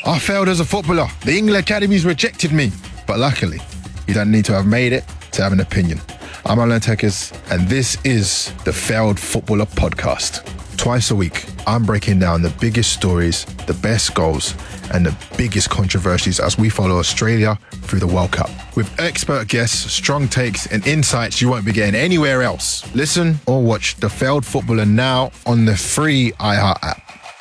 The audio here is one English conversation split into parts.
I failed as a footballer. The England Academies rejected me. But luckily, you don't need to have made it to have an opinion. I'm Alan Tekes, and this is the Failed Footballer Podcast. Twice a week, I'm breaking down the biggest stories, the best goals, and the biggest controversies as we follow Australia through the World Cup. With expert guests, strong takes, and insights you won't be getting anywhere else. Listen or watch The Failed Footballer now on the free iHeart app.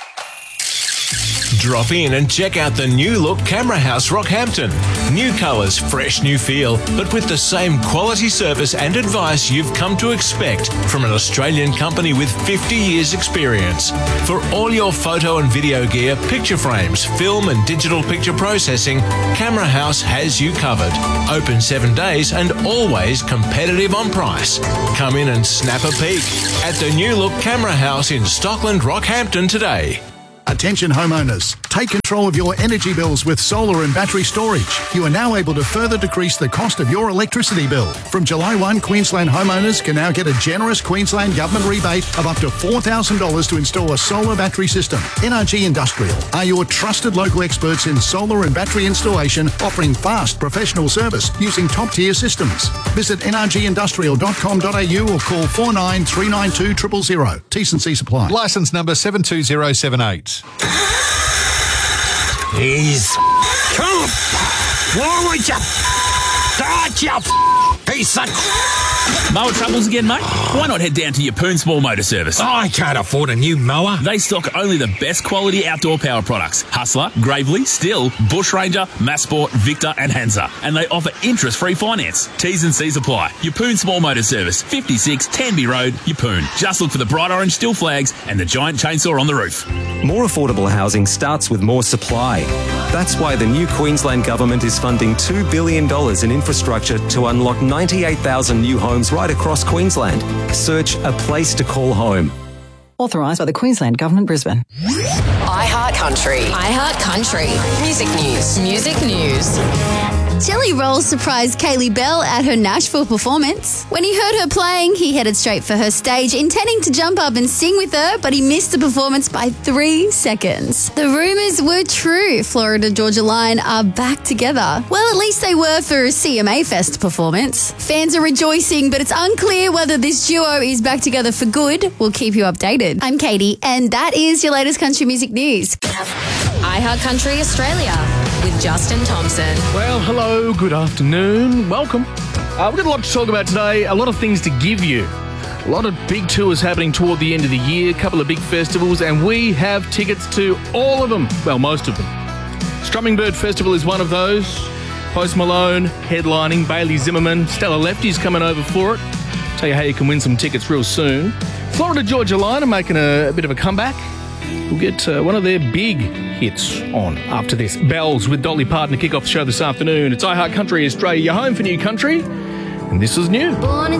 Drop in and check out the new look Camera House Rockhampton. New colours, fresh new feel, but with the same quality service and advice you've come to expect from an Australian company with 50 years experience. For all your photo and video gear, picture frames, film and digital picture processing, Camera House has you covered. Open 7 days and always competitive on price. Come in and snap a peek at the new look Camera House in Stockland, Rockhampton today. Attention homeowners, take control of your energy bills with solar and battery storage. You are now able to further decrease the cost of your electricity bill. From July 1, Queensland homeowners can now get a generous Queensland government rebate of up to $4,000 to install a solar battery system. NRG Industrial are your trusted local experts in solar and battery installation, offering fast professional service using top-tier systems. Visit nrgindustrial.com.au or call 49 392 000. T&C supply. Licence number 72078. He's come. Why would you? God, you piece of. Mower troubles again, mate? Why not head down to your Poon Small Motor Service? I can't afford a new mower. They stock only the best quality outdoor power products. Hustler, Gravely, Still, Bush Ranger, Massport, Victor and Hansa. And they offer interest-free finance. T's and C's apply. Your Poon Small Motor Service, 56 Tanby Road, Yeppoon. Just look for the bright orange Still flags and the giant chainsaw on the roof. More affordable housing starts with more supply. That's why the new Queensland Government is funding $2 billion in infrastructure to unlock 98,000 new homes right across Queensland. Search A Place to Call Home. Authorised by the Queensland Government, Brisbane. iHeart Country. iHeart Country. Music news. Music news. Jelly Roll surprised Kaylee Bell at her Nashville performance. When he heard her playing, he headed straight for her stage, intending to jump up and sing with her, but he missed the performance by 3 seconds. The rumours were true. Florida Georgia Line are back together. Well, at least they were for a CMA Fest performance. Fans are rejoicing, but it's unclear whether this duo is back together for good. We'll keep you updated. I'm Katie, and that is your latest country music news. iHeart Country Australia with Justin Thompson. Well, hello, good afternoon, welcome. We've got a lot to talk about today, a lot of things to give you. A lot of big tours happening toward the end of the year, a couple of big festivals, and we have tickets to all of them. Well, most of them. Strumming Bird Festival is one of those. Post Malone headlining, Bailey Zimmerman, Stella Lefty's coming over for it. Tell you how you can win some tickets real soon. Florida Georgia Line are making a bit of a comeback. We'll get one of their big hits on after this. Bells with Dolly Parton to kick off the show this afternoon. It's iHeart Country Australia, your home for new country, and this is new.